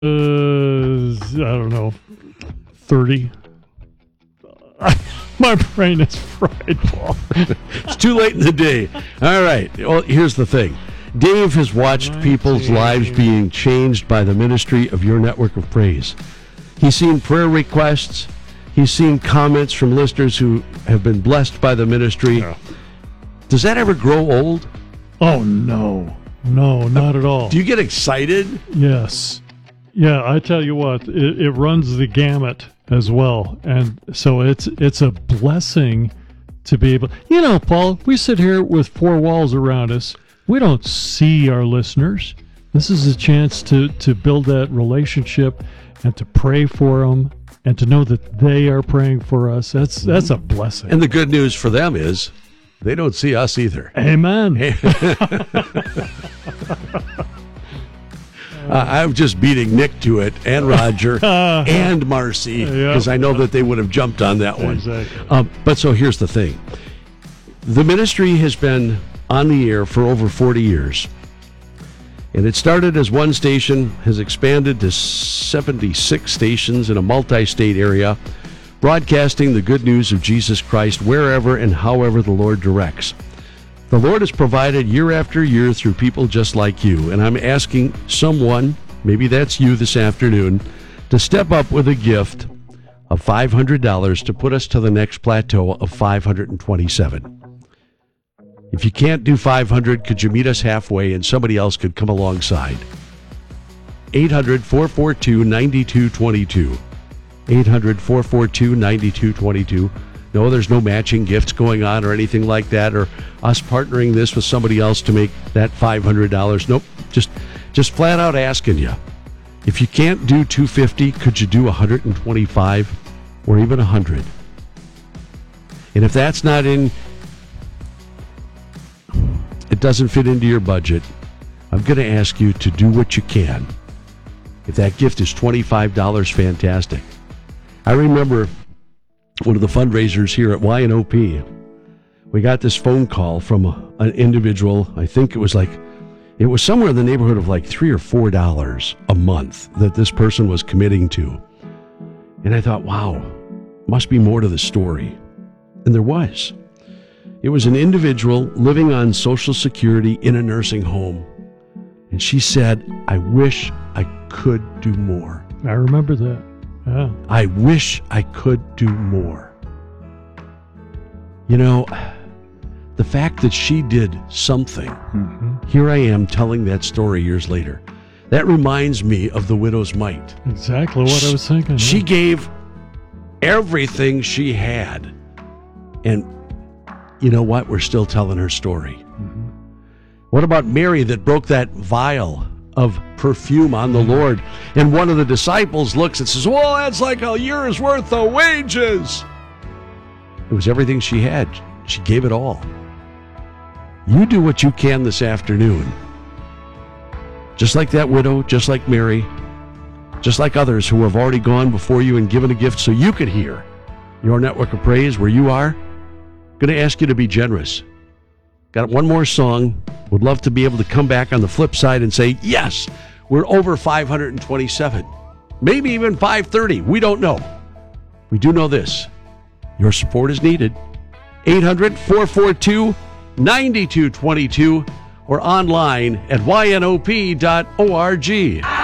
I don't know, 30. My brain is fried, Paul. It's too late in the day. All right. Well, here's the thing. Dave has watched people's lives being changed by the ministry of your network of praise. He's seen prayer requests. He's seen comments from listeners who have been blessed by the ministry. Yeah. Does that ever grow old? Oh, no. No, not at all. Do you get excited? Yes. Yeah, I tell you what, it runs the gamut as well. And so it's a blessing to be able... You know, Paul, we sit here with four walls around us. We don't see our listeners. This is a chance to build that relationship and to pray for them and to know that they are praying for us. That's a blessing. And the good news for them is they don't see us either. Amen. I'm just beating Nick to it, and Roger, and Marcy, because I know that they would have jumped on that one. Exactly. But so here's the thing. The ministry has been on the air for over 40 years. And it started as one station, has expanded to 76 stations in a multi-state area, broadcasting the good news of Jesus Christ wherever and however the Lord directs. The Lord has provided year after year through people just like you, and I'm asking someone, maybe that's you this afternoon, to step up with a gift of $500 to put us to the next plateau of 527. If you can't do 500, could you meet us halfway and somebody else could come alongside? 800-442-9222. 800-442-9222. No, there's no matching gifts going on or anything like that, or us partnering this with somebody else to make that $500. Nope, just flat out asking you. If you can't do 250, could you do 125 or even 100? And if that's not it doesn't fit into your budget, I'm going to ask you to do what you can. If that gift is $25, fantastic. I remember one of the fundraisers here at YNOP, we got this phone call from an individual. I think it was somewhere in the neighborhood of like $3 or $4 a month that this person was committing to. And I thought, wow, must be more to the story. And there was. It was an individual living on Social Security in a nursing home. And she said, I wish I could do more. I remember that. Yeah. I wish I could do more. You know, the fact that she did something, here I am telling that story years later. That reminds me of the widow's mite. Exactly what I was thinking. She gave everything she had. And you know what? We're still telling her story. What about Mary that broke that vial of perfume on the Lord? And one of the disciples looks and says, well, that's like a year's worth of wages. It was everything she had. She gave it all. You do what you can this afternoon. Just like that widow, just like Mary, just like others who have already gone before you and given a gift so you could hear your network of praise where you are. Going to ask you to be generous. Got one more song. Would love to be able to come back on the flip side and say, yes, we're over 527. Maybe even 530. We don't know. We do know this. Your support is needed. 800-442-9222 or online at ynop.org.